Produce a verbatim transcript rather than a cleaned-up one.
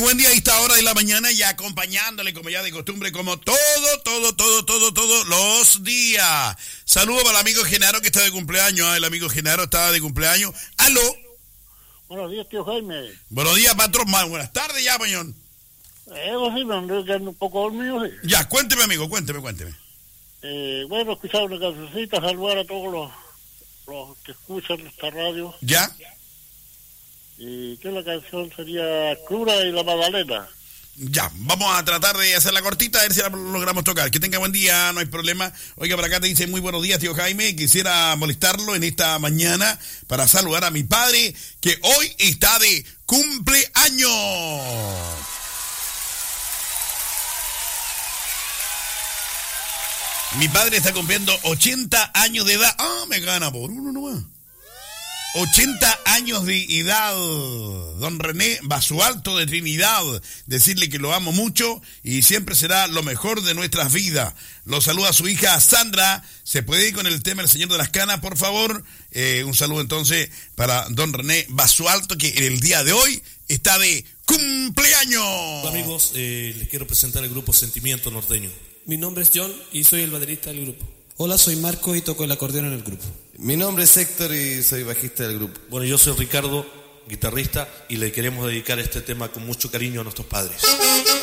buen día a esta hora de la mañana y acompañándole como ya de costumbre, como todo, todo, todo, todo, todos los días. Saludos para el amigo Genaro que está de cumpleaños. Ah, el amigo Genaro estaba de cumpleaños. ¡Aló! Buenos días, tío Jaime. Buenos días, patrón. Más buenas tardes ya, pañón. Eh, pues sí, me ando quedando un poco dormido, sí. Ya, cuénteme, amigo, cuénteme, cuénteme. Eh, bueno, escuchar una cancioncita, saludar a todos los, los que escuchan esta radio. ¿Ya? Y que la canción sería Cura y la Magdalena. Ya, vamos a tratar de hacerla cortita, a ver si la logramos tocar. Que tenga buen día, no hay problema. Oiga, por acá te dice muy buenos días, tío Jaime. Quisiera molestarlo en esta mañana para saludar a mi padre, que hoy está de cumpleaños. Mi padre está cumpliendo ochenta años de edad. Ah, me gana por uno nomás. ochenta años de edad, don René Basualto de Trinidad. Decirle que lo amo mucho y siempre será lo mejor de nuestras vidas. Lo saluda su hija Sandra. ¿Se puede ir con el tema El Señor de las Canas, por favor? Eh, un saludo entonces para don René Basualto, que en el día de hoy está de cumpleaños. Hola amigos, eh, les quiero presentar el grupo Sentimiento Norteño. Mi nombre es John y soy el baterista del grupo. Hola, soy Marco y toco el acordeón en el grupo. Mi nombre es Héctor y soy bajista del grupo. Bueno, yo soy Ricardo, guitarrista, y le queremos dedicar este tema con mucho cariño a nuestros padres.